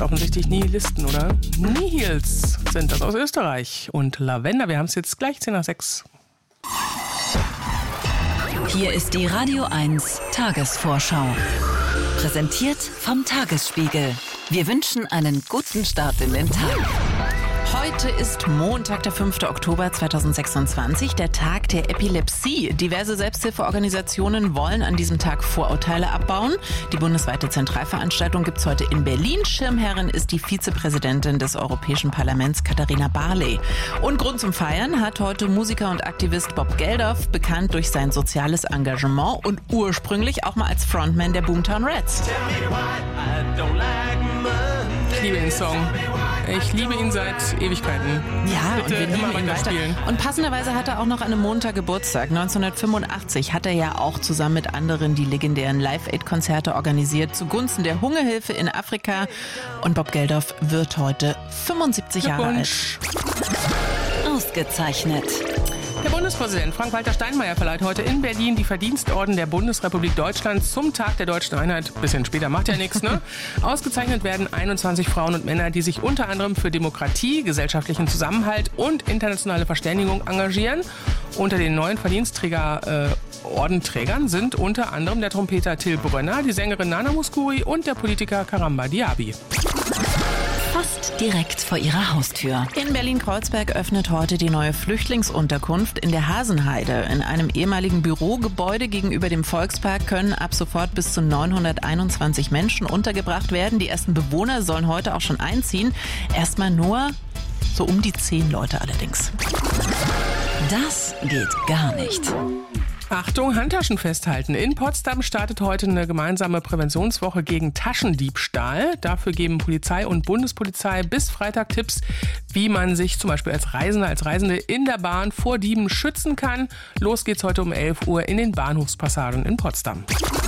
offensichtlich Nihilisten, oder? Nihils sind das aus Österreich. Und Lavender, wir haben es jetzt gleich 10:06. Hier ist die Radio 1 Tagesvorschau. Präsentiert vom Tagesspiegel. Wir wünschen einen guten Start in den Tag. Heute ist Montag, der 5. Oktober 2026, der Tag der Epilepsie. Diverse Selbsthilfeorganisationen wollen an diesem Tag Vorurteile abbauen. Die bundesweite Zentralveranstaltung gibt es heute in Berlin. Schirmherrin ist die Vizepräsidentin des Europäischen Parlaments, Katharina Barley. Und Grund zum Feiern hat heute Musiker und Aktivist Bob Geldof, bekannt durch sein soziales Engagement und ursprünglich auch mal als Frontman der Boomtown Rats. Ich liebe den Song. Ich liebe ihn seit Ewigkeiten. Ja, bitte und wir lieben ihn weiter. Spielen. Und passenderweise hat er auch noch an einem Montag Geburtstag. 1985 hat er ja auch zusammen mit anderen die legendären Live-Aid-Konzerte organisiert zugunsten der Hungerhilfe in Afrika. Und Bob Geldof wird heute 75 Jahre alt. Ausgezeichnet. Der Bundespräsident Frank-Walter Steinmeier verleiht heute in Berlin die Verdienstorden der Bundesrepublik Deutschland zum Tag der Deutschen Einheit. Bisschen später, macht ja nichts, ne? Ausgezeichnet werden 21 Frauen und Männer, die sich unter anderem für Demokratie, gesellschaftlichen Zusammenhalt und internationale Verständigung engagieren. Unter den neuen Ordenträgern sind unter anderem der Trompeter Till Brönner, die Sängerin Nana Mouskouri und der Politiker Karamba Diaby. Fast direkt vor ihrer Haustür. In Berlin-Kreuzberg öffnet heute die neue Flüchtlingsunterkunft in der Hasenheide. In einem ehemaligen Bürogebäude gegenüber dem Volkspark können ab sofort bis zu 921 Menschen untergebracht werden. Die ersten Bewohner sollen heute auch schon einziehen. Erstmal nur so um die 10 Leute allerdings. Das geht gar nicht. Achtung, Handtaschen festhalten. In Potsdam startet heute eine gemeinsame Präventionswoche gegen Taschendiebstahl. Dafür geben Polizei und Bundespolizei bis Freitag Tipps, wie man sich zum Beispiel als Reisender, als Reisende in der Bahn vor Dieben schützen kann. Los geht's heute um 11 Uhr in den Bahnhofspassagen in Potsdam.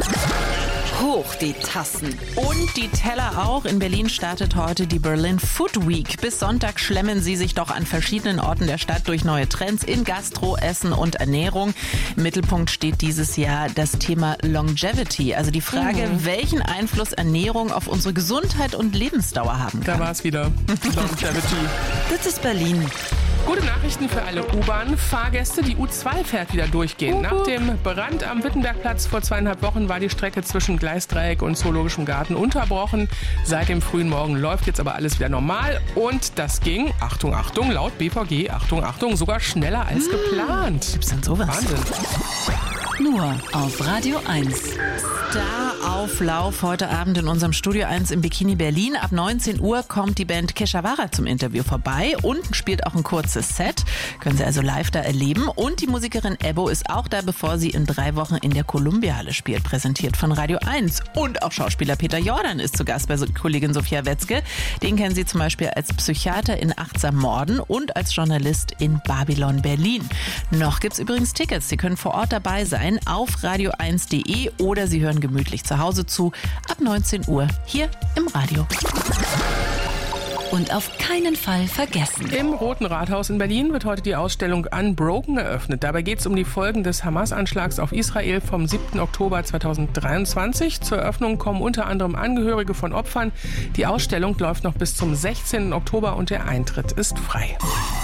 Hoch die Tassen. Und die Teller auch. In Berlin startet heute die Berlin Food Week. Bis Sonntag schlemmen sie sich doch an verschiedenen Orten der Stadt durch neue Trends in Gastro, Essen und Ernährung. Im Mittelpunkt steht dieses Jahr das Thema Longevity, also die Frage, welchen Einfluss Ernährung auf unsere Gesundheit und Lebensdauer haben kann. Da war es wieder. Longevity. Das ist Berlin. Gute Nachrichten für alle U-Bahn-Fahrgäste. Die U2 fährt wieder durchgehend. Nach dem Brand am Wittenbergplatz vor 2,5 Wochen war die Strecke zwischen Gleisdreieck und Zoologischem Garten unterbrochen. Seit dem frühen Morgen läuft jetzt aber alles wieder normal. Und das ging, Achtung, Achtung, laut BVG, Achtung, Achtung, sogar schneller als geplant. Gibt's denn sowas? Wahnsinn. Nur auf Radio 1. Starauflauf heute Abend in unserem Studio 1 im Bikini Berlin. Ab 19 Uhr kommt die Band Keshavara zum Interview vorbei und spielt auch ein kurzes Set. Können Sie also live da erleben. Und die Musikerin Ebbo ist auch da, bevor sie in 3 Wochen in der Columbia-Halle spielt, präsentiert von Radio 1. Und auch Schauspieler Peter Jordan ist zu Gast bei Kollegin Sophia Wetzke. Den kennen Sie zum Beispiel als Psychiater in Achtsam Morden und als Journalist in Babylon Berlin. Noch gibt's übrigens Tickets. Sie können vor Ort dabei sein auf radio1.de oder Sie hören gemütlich zu Hause zu ab 19 Uhr hier im Radio. Und auf keinen Fall vergessen. Im Roten Rathaus in Berlin wird heute die Ausstellung Unbroken eröffnet. Dabei geht es um die Folgen des Hamas-Anschlags auf Israel vom 7. Oktober 2023. Zur Eröffnung kommen unter anderem Angehörige von Opfern. Die Ausstellung läuft noch bis zum 16. Oktober und der Eintritt ist frei.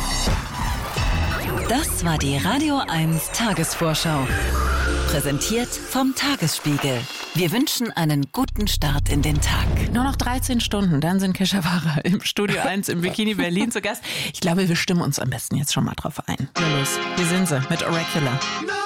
Das war die Radio 1 Tagesvorschau. Präsentiert vom Tagesspiegel. Wir wünschen einen guten Start in den Tag. Nur noch 13 Stunden, dann sind Keshavara im Studio 1 im Bikini Berlin zu Gast. Ich glaube, wir stimmen uns am besten jetzt schon mal drauf ein. Ja, los. Hier sind sie mit Oracular.